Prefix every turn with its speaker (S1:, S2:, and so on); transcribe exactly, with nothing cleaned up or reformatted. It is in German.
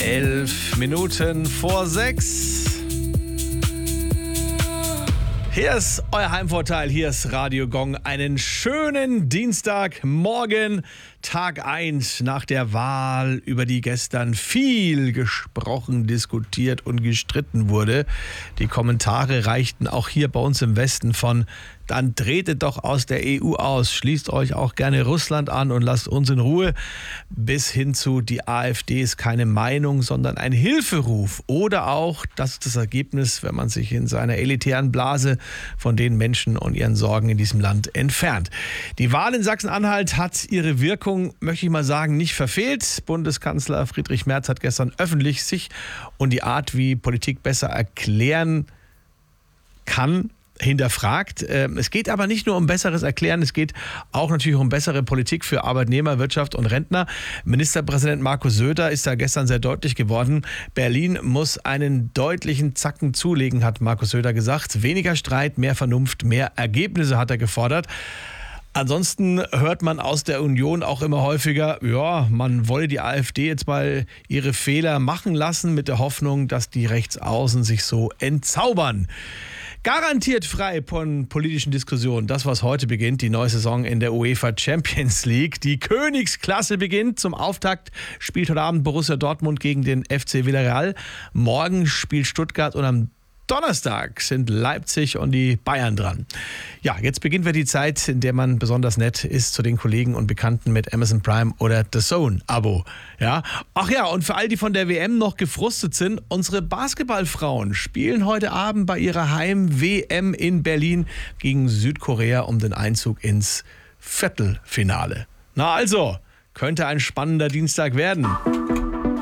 S1: Elf Minuten vor sechs. Hier ist euer Heimvorteil, hier ist Radio Gong. Einen schönen Dienstagmorgen, Tag eins nach der Wahl, über die gestern viel gesprochen, diskutiert und gestritten wurde. Die Kommentare reichten auch hier bei uns im Westen von: Dann tretet doch aus der E U aus, schließt euch auch gerne Russland an und lasst uns in Ruhe, bis hin zu: Die AfD ist keine Meinung, sondern ein Hilferuf. Oder auch, das ist das Ergebnis, wenn man sich in seiner elitären Blase von den Menschen und ihren Sorgen in diesem Land entfernt. Die Wahl in Sachsen-Anhalt hat ihre Wirkung, möchte ich mal sagen, nicht verfehlt. Bundeskanzler Friedrich Merz hat gestern öffentlich sich und die Art, wie Politik besser erklären kann, hinterfragt. Es geht aber nicht nur um besseres Erklären, es geht auch natürlich um bessere Politik für Arbeitnehmer, Wirtschaft und Rentner. Ministerpräsident Markus Söder ist da gestern sehr deutlich geworden. Berlin muss einen deutlichen Zacken zulegen, hat Markus Söder gesagt. Weniger Streit, mehr Vernunft, mehr Ergebnisse hat er gefordert. Ansonsten hört man aus der Union auch immer häufiger, ja, man wolle die AfD jetzt mal ihre Fehler machen lassen, mit der Hoffnung, dass die Rechtsaußen sich so entzaubern. Garantiert frei von politischen Diskussionen. Das, was heute beginnt, die neue Saison in der UEFA Champions League. Die Königsklasse beginnt. Zum Auftakt spielt heute Abend Borussia Dortmund gegen den F C Villarreal. Morgen spielt Stuttgart und am Donnerstag sind Leipzig und die Bayern dran. Ja, jetzt beginnt wieder die Zeit, in der man besonders nett ist zu den Kollegen und Bekannten mit Amazon Prime oder The Zone-Abo. Ja. Ach ja, und für all die von der W M noch gefrustet sind, unsere Basketballfrauen spielen heute Abend bei ihrer Heim-W M in Berlin gegen Südkorea um den Einzug ins Viertelfinale. Na also, könnte ein spannender Dienstag werden.